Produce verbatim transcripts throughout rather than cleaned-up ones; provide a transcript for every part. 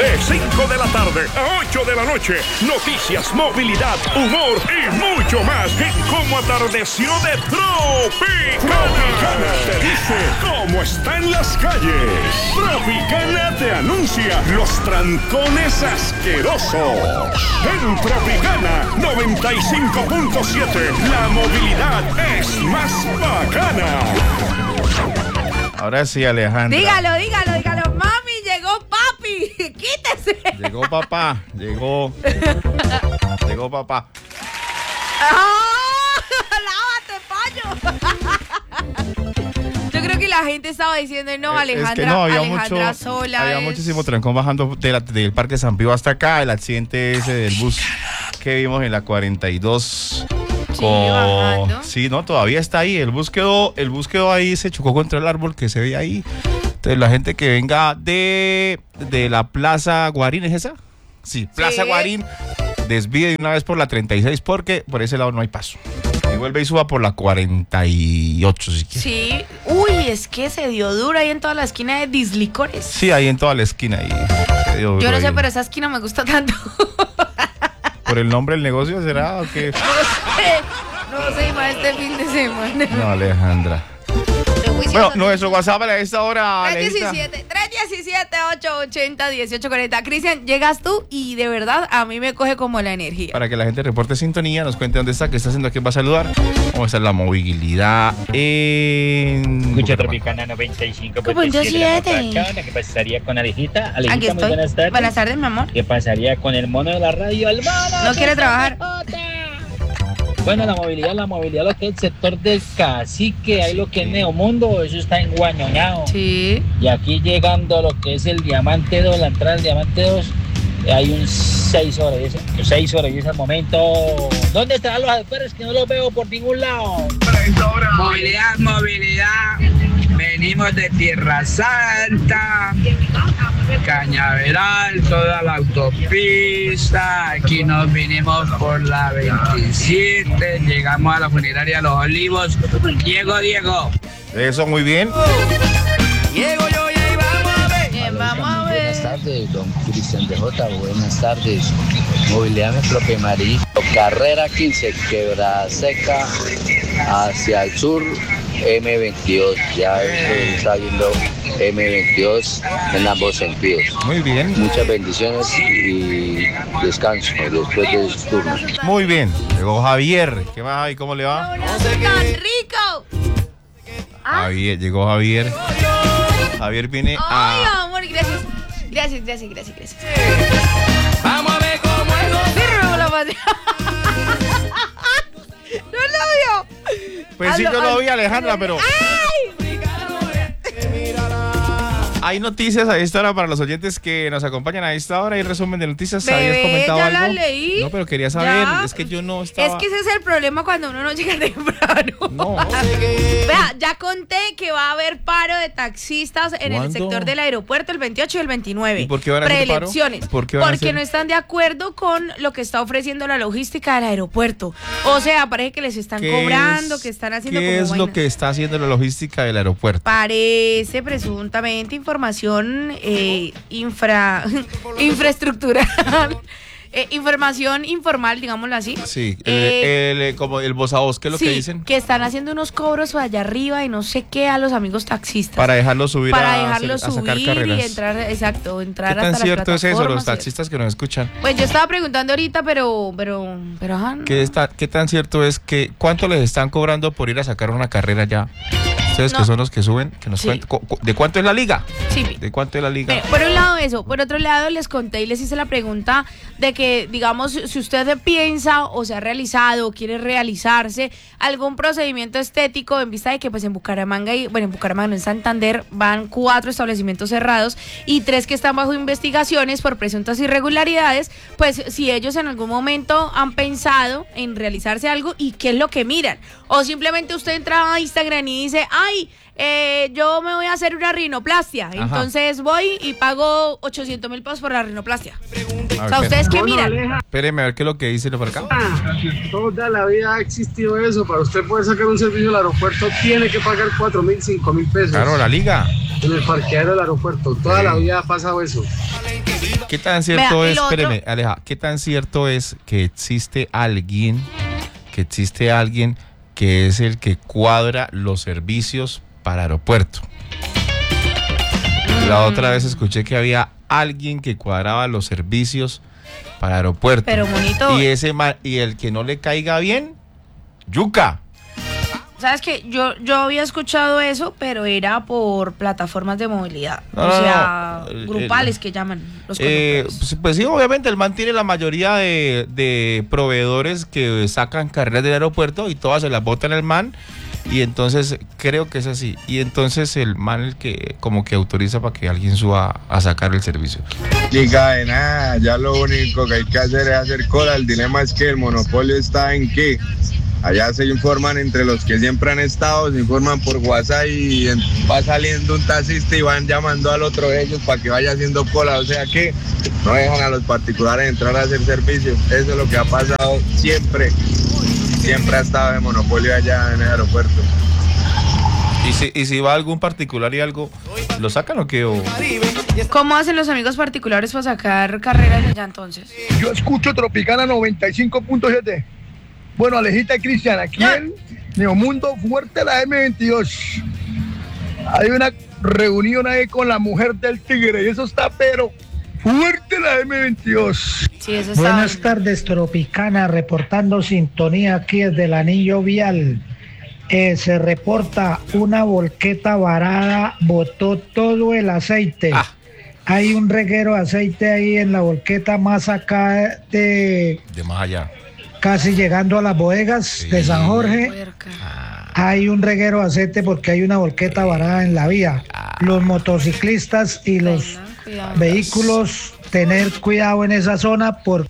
De cinco de la tarde a ocho de la noche. Noticias, movilidad, humor y mucho más en Cómo Atardeció de Tropicana. Te dice cómo está en las calles. Tropicana te anuncia los trancones asquerosos. En Tropicana noventa y cinco punto siete, la movilidad es más bacana. Ahora sí, Alejandra. Dígalo, dígalo, dígalo. Mami, llegó papi. Quítese. Llegó papá, llegó. Llegó papá. ¡Oh! ¡Lávate, paño! Yo creo que la gente estaba diciendo, no, Alejandra, es que no, había Alejandra mucho, sola. Había es... muchísimo trancón bajando de la, del Parque San Pío hasta acá. El accidente ese del bus que vimos en la cuarenta y dos. Sí, bajando. Sí, no, todavía está ahí. El bus quedó, el bus quedó ahí, se chocó contra el árbol que se ve ahí. Entonces la gente que venga de, de la Plaza Guarín, ¿es esa? Sí, Plaza sí. Guarín, desvíe de una vez por la treinta y seis porque por ese lado no hay paso. Y vuelve y suba por la cuarenta y ocho si quiere. Sí, uy, es que se dio duro ahí en toda la esquina de Dislicores. Sí, ahí en toda la esquina. Ahí se dio duro. Yo no sé, ahí. Pero esa esquina me gusta tanto. ¿Por el nombre del negocio será o qué? No sé, no sé, para este fin de semana. No, Alejandra. Bueno, nuestro WhatsApp a esta hora. tres diecisiete, ocho ochenta, dieciocho cuarenta. Cristian, llegas tú y de verdad a mí me coge como la energía. Para que la gente reporte sintonía, nos cuente dónde está, qué está haciendo, a quién va a saludar. Cómo está la movilidad en... Escucha Tropicana noventa y cinco punto siete. ¿Qué pasaría con Alejita? Alejita, muy buenas tardes. Buenas tardes, mi amor. ¿Qué pasaría con el mono de la radio? ¡El mono! No quiere trabajar. Bueno, la movilidad, la movilidad, lo que es el sector del Cacique, hay lo que es Neomundo, eso está enguañoñado. Sí. Y aquí llegando a lo que es el Diamante dos, la entrada del Diamante dos, hay un seis horas, seis horas y es el momento. ¿Dónde están los alférez que no los veo por ningún lado? Movilidad, movilidad. Venimos de Tierra Santa, Cañaveral, toda la autopista. Aquí nos vinimos por la veintisiete, llegamos a la funeraria Los Olivos. Diego, Diego. Eso, muy bien. Diego, yo ya vamos a ver. Bien, vamos a ver. Buenas tardes, don Cristian de J. Buenas tardes. Movilidad Metro Marí. Carrera quince, Quebrada Seca, hacia el sur. eme veintidós, ya está viendo eme veintidós en ambos sentidos. Muy bien. Muchas bendiciones y descanso después de sus turnos. Muy bien. Llegó Javier. ¿Qué más, y cómo le va? ¡Tan rico! Javier, llegó Javier. Javier viene a... Ay, amor, gracias. Gracias, gracias, gracias, gracias. Vamos a ver cómo es lo... Cierro la pantalla. No lo vio. Pues sí, yo lo vi, Alejandra, pero... ¡Ay! Hay noticias a esta hora para los oyentes que nos acompañan a esta hora. Hay resumen de noticias. Bebé, ¿Habías comentado ya algo? La leí. No, pero quería saber. ¿Ya? Es que yo no estaba... Es que ese es el problema cuando uno no llega temprano. No. Vea, ya conté que va a haber paro de taxistas en ¿Cuándo? el sector del aeropuerto el veintiocho y el veintinueve. ¿Y por qué van a hacer paro? Preelecciones. ¿Por qué van a Porque hacer? no están de acuerdo con lo que está ofreciendo la logística del aeropuerto. O sea, parece que les están cobrando, es, que están haciendo ¿qué como es vaina. lo que está haciendo la logística del aeropuerto? Parece presuntamente información eh, infra infraestructural. Eh, información informal, digámoslo así. Sí, eh, el, el, como el voz a voz, ¿qué es lo sí, que dicen? Que están haciendo unos cobros allá arriba y no sé qué a los amigos taxistas. Para dejarlos subir para a, dejarlos hacer, a sacar subir carreras. y entrar, exacto, entrar ¿Qué tan hasta cierto las es eso, los plataformas y- taxistas que nos escuchan? Pues yo estaba preguntando ahorita, pero, pero, pero, ajá. no. ¿Qué, está, ¿Qué tan cierto es que cuánto les están cobrando por ir a sacar una carrera ya? Ustedes No. que son los que suben, que nos Sí. cuenten, cu- cu- ¿de cuánto es la liga? Sí. ¿De cuánto es la liga? Pero, por un lado eso, por otro lado les conté y les hice la pregunta de que, digamos, si usted piensa o se ha realizado o quiere realizarse algún procedimiento estético en vista de que pues en Bucaramanga y, bueno, en Bucaramanga no, en Santander van cuatro establecimientos cerrados y tres que están bajo investigaciones por presuntas irregularidades, pues si ellos en algún momento han pensado en realizarse algo y qué es lo que miran, o simplemente usted entra a Instagram y dice, ay, eh, yo me voy a hacer una rinoplastia, Ajá. entonces voy y pago ochocientos mil pesos por la rinoplastia. A O sea, ver, ¿ustedes qué Bueno, miran? Aleja, espéreme a ver qué es lo que dice por acá. toda la vida ha existido eso. Para usted poder sacar un servicio al aeropuerto tiene que pagar cuatro mil, cinco mil pesos Claro, la liga. en el parqueadero del aeropuerto. Toda Sí. la vida ha pasado eso. ¿Qué tan cierto Vea, y es, lo otro- espéreme, Aleja, qué tan cierto es que existe alguien, que existe alguien que es el que cuadra los servicios para aeropuerto? La otra vez escuché que había alguien que cuadraba los servicios para aeropuerto. Pero, monito, Y ese ma- y el que no le caiga bien, yuca. ¿sabes qué? Yo, yo había escuchado eso, pero era por plataformas de movilidad. No, o no, sea, no, el- grupales el- que llaman los Eh, conductores. pues, pues sí, obviamente el man tiene la mayoría de, de proveedores que sacan carreras del aeropuerto y todas se las botan al man. Y entonces creo que es así. Y entonces el man el que como que autoriza para que alguien suba a sacar el servicio. Chica de nada, ya lo único que hay que hacer es hacer cola. El dilema es que el monopolio está en que allá se informan entre los que siempre han estado, se informan por WhatsApp y en- va saliendo un taxista y van llamando al otro de ellos para que vaya haciendo cola. O sea que no dejan a los particulares entrar a hacer servicio. Eso es lo que ha pasado siempre. Siempre ha estado de monopolio allá en el aeropuerto. Y si, y si va algún particular y algo, ¿lo sacan o qué? O... ¿Cómo hacen los amigos particulares para sacar carreras allá entonces? Yo escucho Tropicana noventa y cinco punto siete. Bueno, Alejita y Cristian, aquí en Neomundo Fuerte, la eme veintidós. Hay una reunión ahí con la mujer del tigre y eso está pero fuerte la eme veintidós. Sí, eso está. Buenas tardes, Tropicana, reportando sintonía aquí desde el anillo vial. Eh, se reporta una volqueta varada, botó todo el aceite. Ah. Hay un reguero de aceite ahí en la volqueta más acá de De más allá. casi llegando a las bodegas Sí. de San Jorge. Puerca. Hay un reguero de aceite porque hay una volqueta varada en la vía. Los motociclistas y los Tengan cuidado. vehículos, tener cuidado en esa zona porque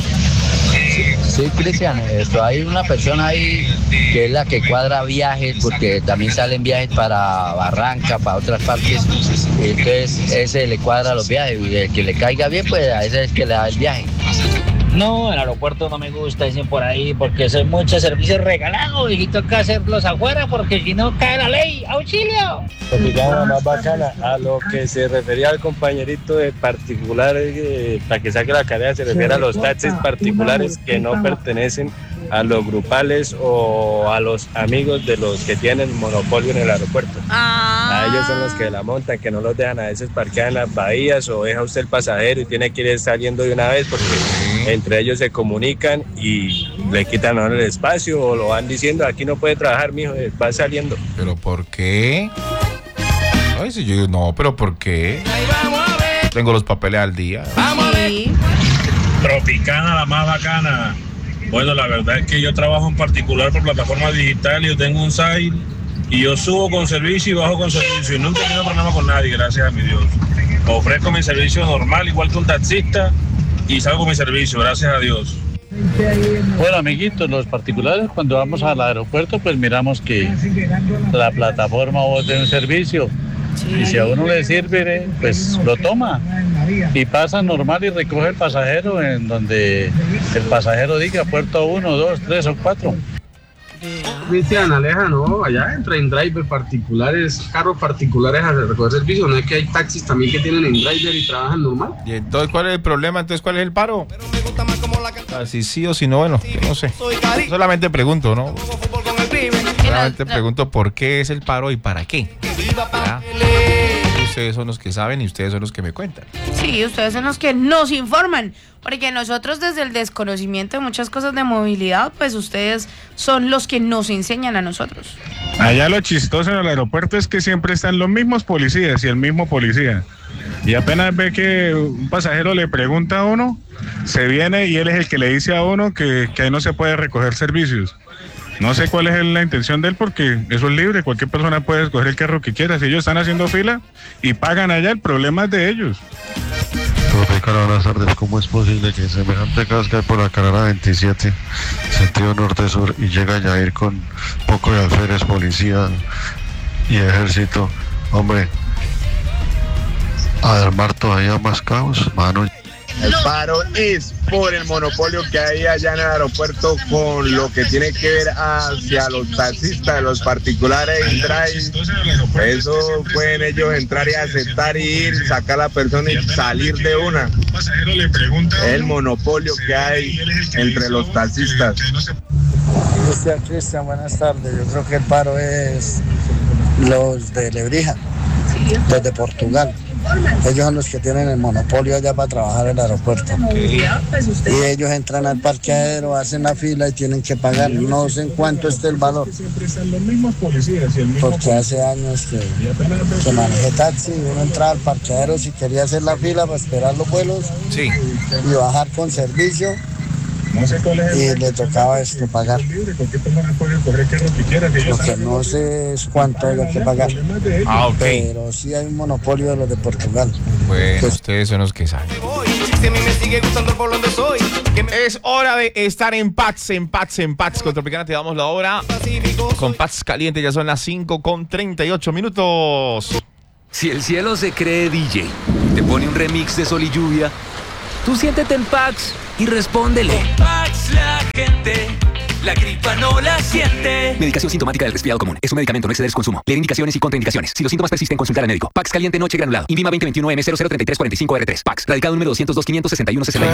Sí, Cristian, esto, hay una persona ahí que es la que cuadra viajes, porque también salen viajes para Barranca, para otras partes, y entonces ese le cuadra los viajes, y el que le caiga bien, pues a ese es que le da el viaje. No, el aeropuerto no me gusta, dicen por ahí, porque son muchos servicios regalados y toca hacerlos afuera porque si no cae la ley. ¡Auxilio! Tropicana más bacana, a lo que se refería al compañerito de particulares, eh, para que saque la carrera, se refiere a los taxis particulares que no pertenecen a los grupales o a los amigos de los que tienen monopolio en el aeropuerto. Ah. A ellos son los que la montan, que no los dejan a veces parquear en las bahías o deja usted el pasajero y tiene que ir saliendo de una vez porque entre ellos se comunican y le quitan a uno el espacio o lo van diciendo, aquí no puede trabajar, mijo, va saliendo. ¿Pero por qué? Ay, si yo digo, no, pero ¿por qué? Tengo los papeles al día. Sí. Tropicana, la más bacana. Bueno, la verdad es que yo trabajo en particular por plataforma digital y yo tengo un site y yo subo con servicio y bajo con servicio y nunca he tenido problema con nadie, gracias a mi Dios. Ofrezco mi servicio normal, igual que un taxista, y salgo con mi servicio, gracias a Dios. Bueno, amiguitos, los particulares cuando vamos al aeropuerto pues miramos que la plataforma bote un servicio y si a uno le sirve pues lo toma y pasa normal y recoge el pasajero en donde el pasajero diga puerto uno, dos, tres o cuatro. Cristian, Aleja, no, allá entra en driver particulares, carros particulares a recoger servicio, no es que hay taxis también que tienen en driver y trabajan normal. ¿Y entonces cuál es el problema? Entonces, ¿cuál es el paro? Si sí o si no, bueno, yo no sé. Solamente pregunto, ¿no? Solamente pregunto por qué es el paro y para qué. ¿Ya? Ustedes son los que saben y ustedes son los que me cuentan. Sí, ustedes son los que nos informan, porque nosotros desde el desconocimiento de muchas cosas de movilidad, pues ustedes son los que nos enseñan a nosotros. Allá lo chistoso en el aeropuerto es que siempre están los mismos policías y el mismo policía. Y apenas ve que un pasajero le pregunta a uno, se viene y él es el que le dice a uno que, que ahí no se puede recoger servicios. No sé cuál es la intención de él porque eso es libre, cualquier persona puede escoger el carro que quiera. Si ellos están haciendo fila y pagan allá, el problema es de ellos. Tropicana, buenas tardes. ¿Cómo es posible que semejante casca por la carrera veintisiete, sentido norte-sur, y llega ya a ir con poco de alférez, policía y ejército? Hombre, a armar todavía más caos, mano. El paro es por el monopolio que hay allá en el aeropuerto con lo que tiene que ver hacia los taxistas, los particulares en drive. Eso pueden ellos entrar y aceptar y ir, sacar a la persona y salir de una. El monopolio que hay entre los taxistas. Cristian, Cristian, buenas tardes. Yo creo que el paro es los de Lebrija, los de Portugal. Ellos son los que tienen el monopolio allá para trabajar en el aeropuerto. Y ellos entran al parqueadero, hacen la fila y tienen que pagar. No sé en cuánto esté el valor. Porque hace años que, que manejé taxi y uno entraba al parqueadero si quería hacer la fila para esperar los vuelos sí. y bajar con servicio. Y le tocaba esto pagar. Lo que no sé es cuánto hay que pagar. Ah, ok. Pero sí hay un monopolio de los de Portugal. Bueno, pues, ustedes son los que saben. Es hora de estar en Pats, en Pats, en Pats. Con Tropicana te damos la hora. Con Pats Caliente ya son las cinco con treinta y ocho minutos. Si el cielo se cree D J, te pone un remix de Sol y Lluvia, tú siéntete en Pax y respóndele. Con Pax la gente, la gripa no la siente. Medicación sintomática del resfriado común. Es un medicamento, no exceder su consumo. Leer indicaciones y contraindicaciones. Si los síntomas persisten, consultar al médico. Pax Caliente Noche Granulado. INVIMA veinte veintiuno M cero cero tres tres cuatro cinco R tres. Pax. Radicado número doscientos dos, quinientos sesenta y uno, sesenta y uno.